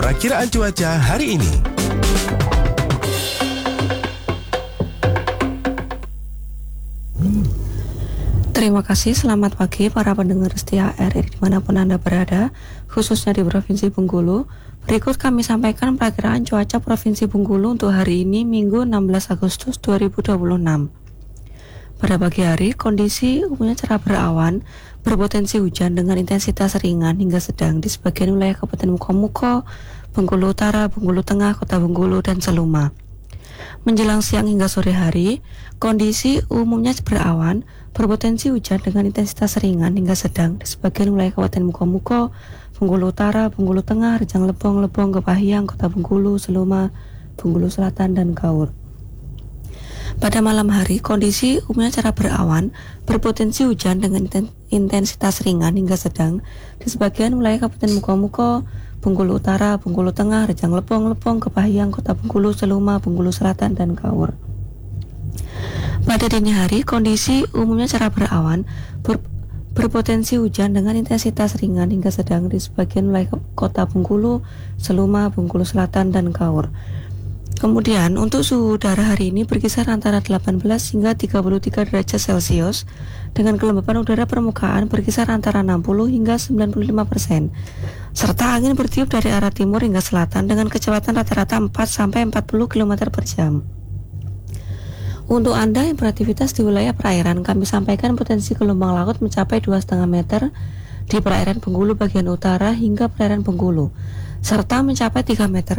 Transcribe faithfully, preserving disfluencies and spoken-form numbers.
Perakiraan cuaca hari ini. Terima kasih, selamat pagi para pendengar setia R R I dimanapun Anda berada, khususnya di Provinsi Bengkulu. Berikut kami sampaikan perakiraan cuaca Provinsi Bengkulu untuk hari ini, Minggu enam belas Agustus dua ribu dua puluh enam. Pada pagi hari, kondisi umumnya cerah berawan, berpotensi hujan dengan intensitas ringan hingga sedang di sebagian wilayah Kabupaten Mukomuko, Bengkulu Utara, Bengkulu Tengah, Kota Bengkulu, dan Seluma. Menjelang siang hingga sore hari, kondisi umumnya berawan, berpotensi hujan dengan intensitas ringan hingga sedang di sebagian wilayah Kabupaten Mukomuko, Bengkulu Utara, Bengkulu Tengah, Rejang Lebong, Lebong, Kepahyang, Kota Bengkulu, Seluma, Bengkulu Selatan, dan Kaur. Pada malam hari, kondisi umumnya cerah berawan, berpotensi hujan dengan intensitas ringan hingga sedang di sebagian wilayah Kabupaten Mukomuko, Bengkulu Utara, Bengkulu Tengah, Rejang Lebong, Lebong, Kepahyang, Kota Bengkulu, Seluma, Bengkulu Selatan, dan Kaur. Pada dini hari, kondisi umumnya cerah berawan, ber, berpotensi hujan dengan intensitas ringan hingga sedang di sebagian wilayah Kota Bengkulu, Seluma, Bengkulu Selatan, dan Kaur. Kemudian untuk suhu udara hari ini berkisar antara delapan belas hingga tiga puluh tiga derajat Celcius dengan kelembapan udara permukaan berkisar antara enam puluh hingga sembilan puluh lima persen, serta angin bertiup dari arah timur hingga selatan dengan kecepatan rata-rata empat sampai empat puluh kilometer per jam. Untuk Anda yang beraktivitas di wilayah perairan, kami sampaikan potensi gelombang laut mencapai dua koma lima meter di perairan Bengkulu bagian utara hingga perairan Bengkulu, serta mencapai tiga meter